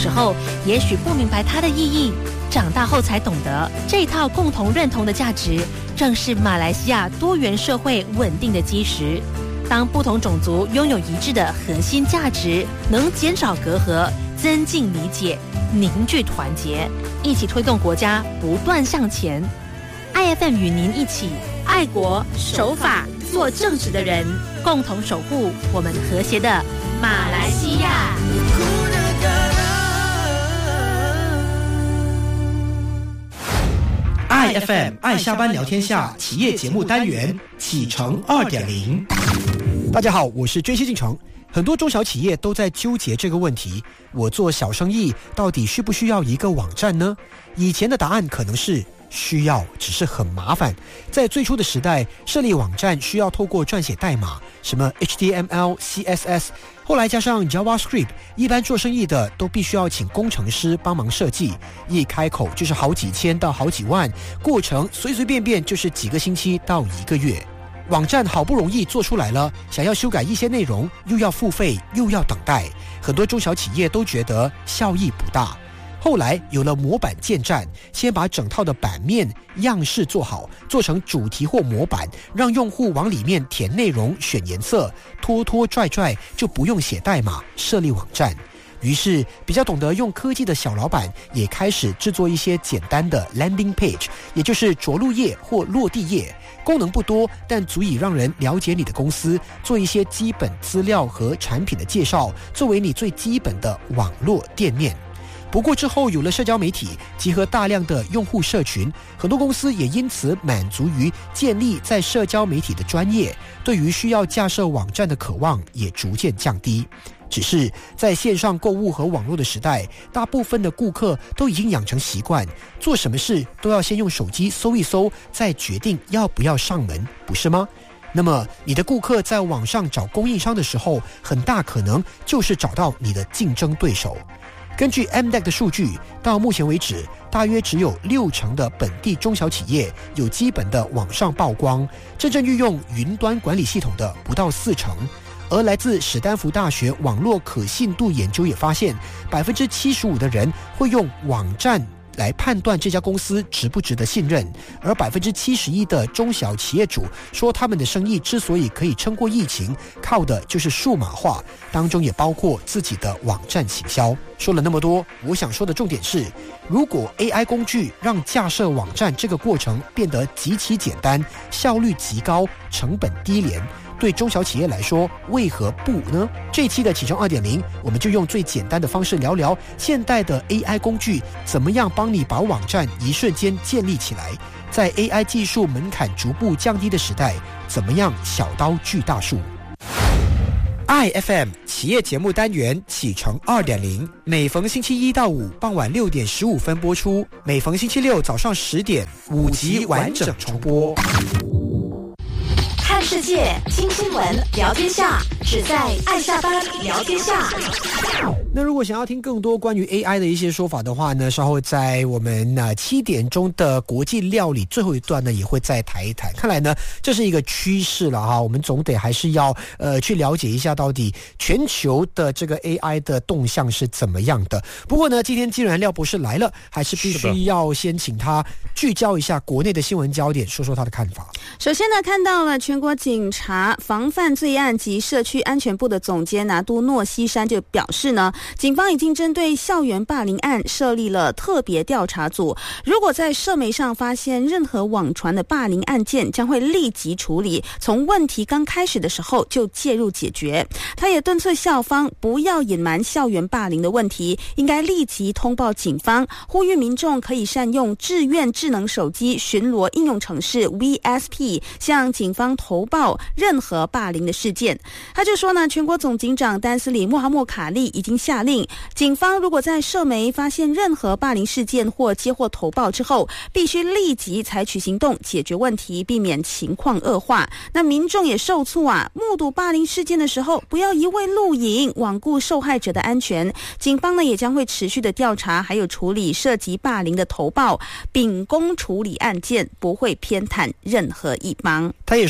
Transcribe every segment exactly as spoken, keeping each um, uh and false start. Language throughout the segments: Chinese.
时候也许不明白它的意义，长大后才懂得，这套共同认同的价值正是马来西亚多元社会稳定的基石。当不同种族拥有一致的核心价值，能减少隔阂，增进理解，凝聚团结，一起推动国家不断向前。I F M 与您一起爱国守法做正直的人，共同守护我们和谐的马来西亚。 I F M 爱下班聊天下企业节目单元启程 二点零。 大家好，我是追西进城。很多中小企业都在纠结这个问题，我做小生意到底需不需要一个网站呢？以前的答案可能是需要，只是很麻烦。在最初的时代，设立网站需要透过撰写代码，什么 H T M L、C S S， 后来加上 JavaScript， 一般做生意的都必须要请工程师帮忙设计，一开口就是好几千到好几万，过程随随便便就是几个星期到一个月。网站好不容易做出来了，想要修改一些内容，又要付费，又要等待，很多中小企业都觉得效益不大。后来有了模板建站，先把整套的版面样式做好，做成主题或模板，让用户往里面填内容、选颜色，拖拖拽拽就不用写代码设立网站。于是比较懂得用科技的小老板也开始制作一些简单的 landing page， 也就是着陆页或落地页，功能不多，但足以让人了解你的公司，做一些基本资料和产品的介绍，作为你最基本的网络店面。不过之后有了社交媒体，集合大量的用户社群，很多公司也因此满足于建立在社交媒体的专业，对于需要架设网站的渴望也逐渐降低。只是在线上购物和网络的时代，大部分的顾客都已经养成习惯，做什么事都要先用手机搜一搜，再决定要不要上门，不是吗？那么你的顾客在网上找供应商的时候，很大可能就是找到你的竞争对手。根据 M D E C 的数据，到目前为止，大约只有六成的本地中小企业有基本的网上曝光，真正运用云端管理系统的不到四成。而来自史丹福大学网络可信度研究也发现， 百分之七十五 的人会用网站来判断这家公司值不值得信任，而 百分之七十一 的中小企业主说他们的生意之所以可以撑过疫情，靠的就是数码化，当中也包括自己的网站行销。说了那么多，我想说的重点是，如果 A I 工具让架设网站这个过程变得极其简单，效率极高，成本低廉，对中小企业来说为何不呢？这一期的启程 二点零， 我们就用最简单的方式聊聊现代的 A I 工具怎么样帮你把网站一瞬间建立起来，在 A I 技术门槛逐步降低的时代，怎么样小刀锯大树。I F M 企业节目单元启程 二点零， 每逢星期一到五傍晚六点十五分播出，每逢星期六早上十点五集完整重播。 看世界，听新闻，聊天下，只在爱下班聊天下。 那如果想要听更多关于 A I 的一些说法的话呢，稍后在我们呃七点钟的国际料理最后一段呢，也会再谈一谈。看来呢，这是一个趋势了哈，我们总得还是要呃去了解一下到底全球的这个 A I 的动向是怎么样的。不过呢，今天既然廖博士来了，还是必须要先请他聚焦一下国内的新闻焦点，说说他的看法。 首先呢，看到了全国警察防范罪案及社区安全部的总监拿督诺西山就表示呢，警方已经针对校园霸凌案设立了特别调查组，如果在社媒上发现任何网传的霸凌案件，将会立即处理，从问题刚开始的时候就介入解决。他也敦促校方不要隐瞒校园霸凌的问题，应该立即通报警方，呼吁民众可以善用志愿智能手机巡逻应用程式 V S P 向警方投报任何霸凌的事件。他就说呢，全国总警长丹斯里穆哈默卡利已经下令，警方如果在社媒发现任何霸凌事件或接获投报之后，必须立即采取行动解决问题，避免情况恶化。那民众也受促啊，目睹霸凌事件的时候，不要一味录影，罔顾受害者的安全。警方呢也将会持续的调查，还有处理涉及霸凌的投报，秉公处理案件，不会偏袒任何一方。 他也说呢，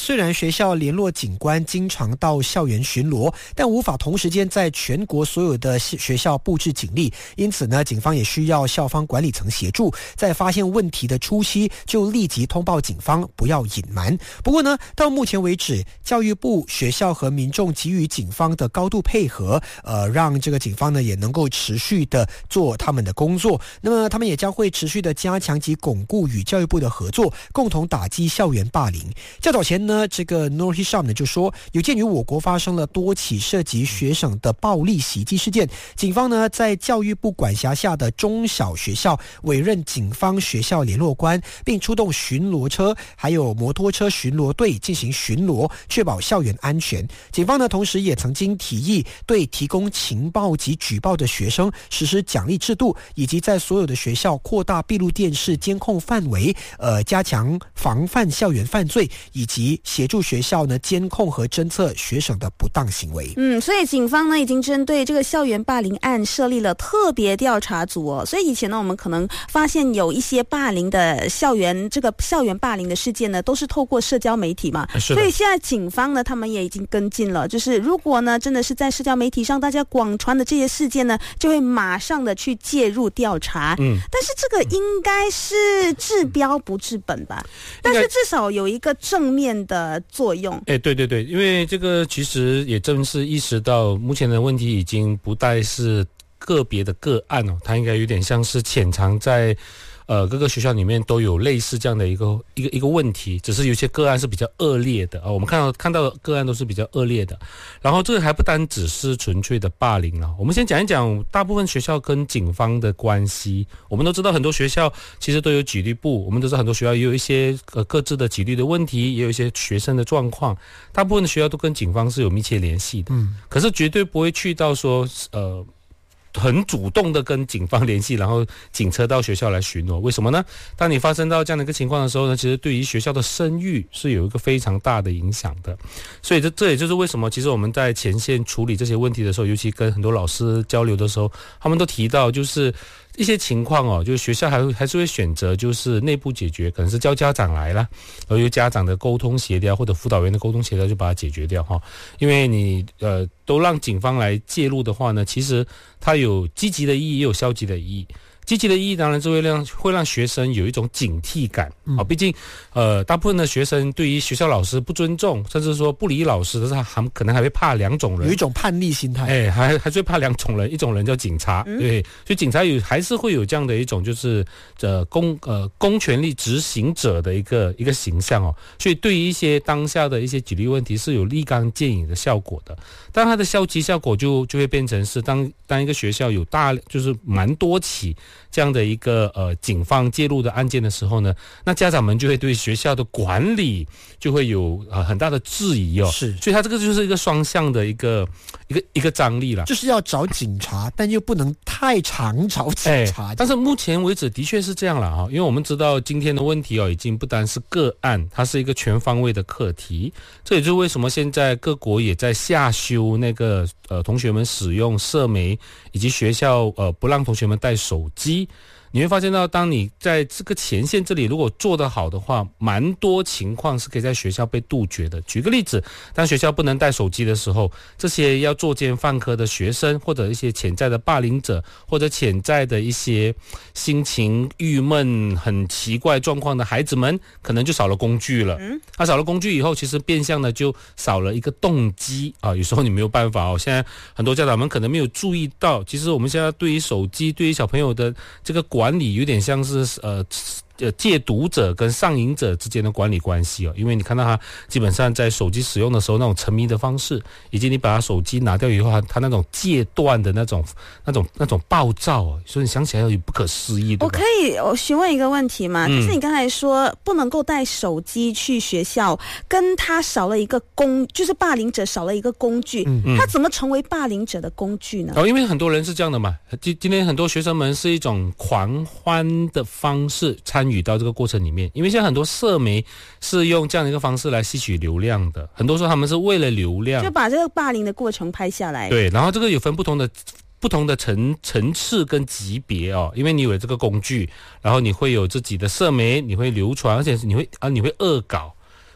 虽然学校联络警官经常到校园巡逻，但无法同时间在全国所有的学校布置警力，因此呢，警方也需要校方管理层协助，在发现问题的初期就立即通报警方，不要隐瞒。不过呢，到目前为止，教育部、学校和民众给予警方的高度配合，呃，让这个警方呢也能够持续的做他们的工作。那么他们也将会持续的加强及巩固与教育部的合作，共同打击校园霸凌。较早前呢，这个 Nur Hisham 呢就说，有鉴于我国发生了多起涉及学生的暴力袭击事件，警方呢在教育部管辖下的中小学校委任警方学校联络官，并出动巡逻车还有摩托车巡逻队进行巡逻，确保校园安全。警方呢同时也曾经提议对提供情报及举报的学生实施奖励制度，以及在所有的学校扩大闭路电视监控范围，呃，加强防范校园犯罪，以及协助学校呢监控和侦测学生的不当行为。 嗯，所以警方呢已经针对这个校园霸凌案设立了特别调查组哦。所以以前呢，我们可能发现有一些霸凌的校园这个校园霸凌的事件呢，都是透过社交媒体嘛。所以现在警方呢，他们也已经跟进了，就是如果呢真的是在社交媒体上大家广传的这些事件呢，就会马上的去介入调查。嗯，但是这个应该是治标不治本吧？但是至少有一个正面的作用。 哎，对对对，因为这个其实也正是意识到目前的问题已经不再是个别的个案哦，它应该有点像是潜藏在呃各个学校里面都有类似这样的一个一个一个问题，只是有些个案是比较恶劣的啊、哦。我们看到看到的个案都是比较恶劣的，然后这个还不单只是纯粹的霸凌了。我们先讲一讲大部分学校跟警方的关系。我们都知道很多学校其实都有纪律部，我们都知道很多学校也有一些呃各自的纪律的问题，也有一些学生的状况。大部分的学校都跟警方是有密切联系的，嗯，可是绝对不会去到说呃。很主动的跟警方联系，然后警车到学校来巡逻。为什么呢？当你发生到这样的一个情况的时候呢，其实对于学校的声誉是有一个非常大的影响的。所以这这也就是为什么其实我们在前线处理这些问题的时候，尤其跟很多老师交流的时候，他们都提到就是一些情况哦，就是学校还会还是会选择就是内部解决，可能是叫家长来啦，然后由家长的沟通协调或者辅导员的沟通协调就把它解决掉哈。因为你呃都让警方来介入的话呢，其实它有积极的意义，也有消极的意义。积极的意义当然是会让会让学生有一种警惕感啊、嗯，毕竟呃大部分的学生对于学校老师不尊重，甚至说不理老师，但是还可能还会怕两种人， 有一种叛逆心态， 哎，还还是会怕两种人，一种人叫警察，嗯、对，所以警察有还是会有这样的一种就是呃公呃公权力执行者的一个一个形象哦，所以对于一些当下的一些纪律问题是有立竿见影的效果的，但它的消极效果就就会变成是当当一个学校有大就是蛮多起这样的一个呃警方介入的案件的时候呢，那家长们就会对学校的管理就会有呃很大的质疑哦， 是， 所以它这个就是一个双向的一个一个一个张力啦， 就是要找警察，但又不能太常找警察、 哎。但是目前为止的确是这样了哈，因为我们知道今天的问题哦，已经不单是个案，它是一个全方位的课题。这也就是为什么现在各国也在下修那个呃同学们使用社媒，以及学校呃不让同学们带手机。你会发现到，当你在这个前线这里如果做得好的话，蛮多情况是可以在学校被杜绝的。举个例子，当学校不能带手机的时候，这些要作奸犯科的学生，或者一些潜在的霸凌者，或者潜在的一些心情郁闷、很奇怪状况的孩子们，可能就少了工具了。嗯，他、啊、少了工具以后，其实变相的就少了一个动机啊。有时候你没有办法哦。现在很多家长们可能没有注意到，其实我们现在对于手机，对于小朋友的这个管管理有点像是呃呃戒毒者跟上瘾者之间的管理关系哦，因为你看到他基本上在手机使用的时候那种沉迷的方式，以及你把他手机拿掉以后，他他那种戒断的那种那种那种暴躁哦，所以你想起来有不可思议。 我可以我询问一个问题吗？嗯、就是你刚才说不能够带手机去学校，跟他少了一个工，就是霸凌者少了一个工具，嗯、他怎么成为霸凌者的工具呢？ 哦，因为很多人是这样的嘛，今今天很多学生们是一种狂欢的方式参与到这个过程里面，因为现在很多社媒是用这样的一个方式来吸取流量的，很多时候他们是为了流量， 就把这个霸凌的过程拍下来。 对，然后这个有分不同的不同的层层次跟级别哦，因为你有这个工具，然后你会有自己的社媒，你会流传，而且你会啊你会恶搞。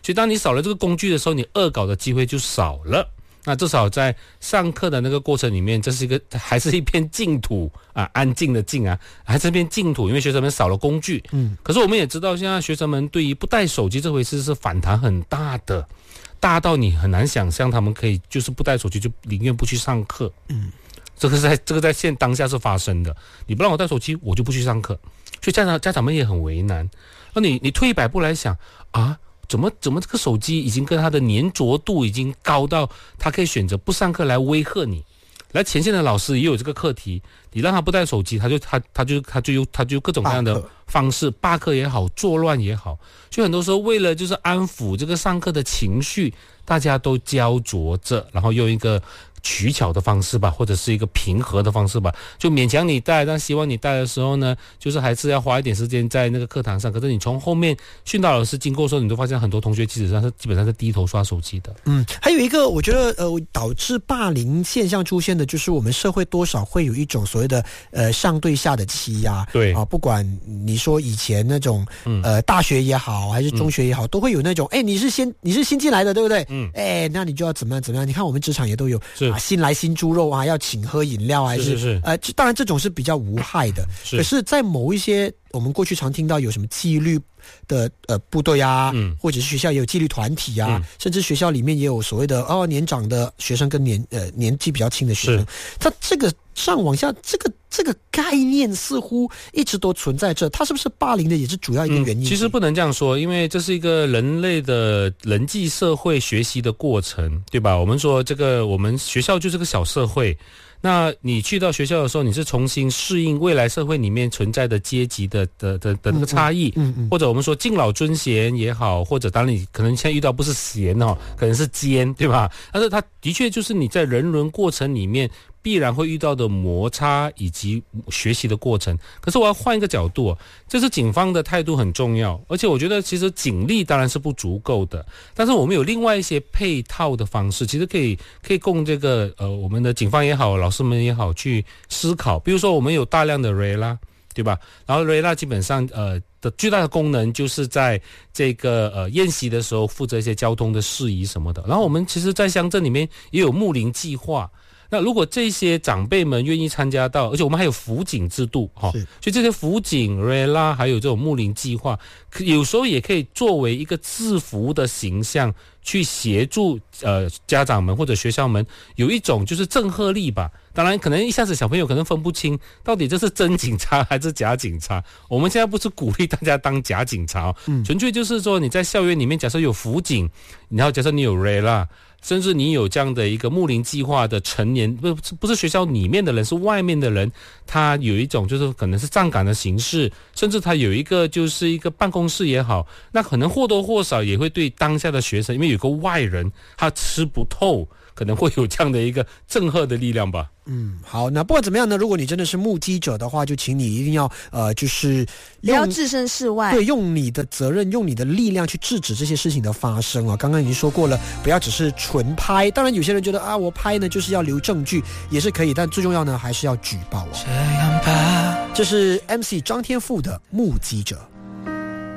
所以当你少了这个工具的时候，你恶搞的机会就少了。那至少在上课的那个过程里面，这是一个还是一片净土啊，安静的静啊，还是一片净土，因为学生们少了工具。嗯，可是我们也知道，现在学生们对于不带手机这回事是反弹很大的，大到你很难想象他们可以就是不带手机就宁愿不去上课。嗯，这个在这个在现当下是发生的。你不让我带手机，我就不去上课。所以家长家长们也很为难。那你你退一百步来想啊。怎么怎么这个手机已经跟它的粘着度已经高到他可以选择不上课来威吓你，来前线的老师也有这个课题，你让他不带手机，他就他他就他就有他就各种各样的方式罢课也好，作乱也好，所以很多时候为了就是安抚这个上课的情绪，大家都焦灼着，然后用一个取巧的方式吧，或者是一个平和的方式吧，就勉强你带，但希望你带的时候呢，就是还是要花一点时间在那个课堂上。可是你从后面训导老师经过的时候，你都发现很多同学基本上是基本上是低头刷手机的。 嗯，还有一个我觉得呃导致霸凌现象出现的，就是我们社会多少会有一种所谓的呃上对下的欺压。 对啊，不管你说以前那种、嗯、呃大学也好，还是中学也好，嗯、都会有那种哎你是先你是新进来的，对不对？嗯，哎那你就要怎么样怎么样？你看我们职场也都有。是啊，新来新猪肉啊，要请喝饮料还是？ 是是是呃，当然这种是比较无害的。是可是，在某一些我们过去常听到有什么纪律的呃部队啊，嗯，或者是学校也有纪律团体啊，嗯、甚至学校里面也有所谓的哦年长的学生跟年呃年纪比较轻的学生，他这个上往下这个这个概念似乎一直都存在着，它是不是霸凌的也是主要一个原因？ 嗯、其实不能这样说，因为这是一个人类的人际社会学习的过程，对吧？我们说这个我们学校就是个小社会。那你去到学校的时候，你是重新适应未来社会里面存在的阶级的的的的那个差异，嗯 嗯, 嗯或者我们说敬老尊贤也好，或者当然你可能现在遇到不是贤哦，可能是奸，对吧？但是它的确就是你在人伦过程里面必然会遇到的摩擦以及学习的过程。可是我要换一个角度、哦，这是警方的态度很重要，而且我觉得其实警力当然是不足够的，但是我们有另外一些配套的方式，其实可以可以供这个呃我们的警方也好，老师们也好去思考。比如说我们有大量的 R E L A， 对吧？然后 R E L A 基本上呃的巨大的功能就是在这个呃宴席的时候负责一些交通的事宜什么的。然后我们其实在乡镇里面也有牧灵计划。那如果这些长辈们愿意参加到，而且我们还有辅警制度哈、哦，所以这些辅警 R E L A 还有这种牧灵计划，有时候也可以作为一个制服的形象，去协助呃家长们或者学校们有一种就是震慑力吧。当然，可能一下子小朋友可能分不清到底这是真警察还是假警察。我们现在不是鼓励大家当假警察、哦，嗯，纯粹就是说你在校园里面，假设有辅警，然后假设你有 R E L A。甚至你有这样的一个牧灵计划的成年，不不是学校里面的人，是外面的人，他有一种就是可能是站岗的形式，甚至他有一个就是一个办公室也好，那可能或多或少也会对当下的学生，因为有个外人他吃不透，可能会有这样的一个震慑的力量吧。 嗯，好，那不管怎么样呢，如果你真的是目击者的话，就请你一定要呃，就是不要置身事外， 对，用你的责任，用你的力量去制止这些事情的发生啊。刚刚已经说过了，不要只是纯拍。当然，有些人觉得啊，我拍呢就是要留证据，也是可以，但最重要呢还是要举报啊。这样吧，这是 M C 张天赋的目击者。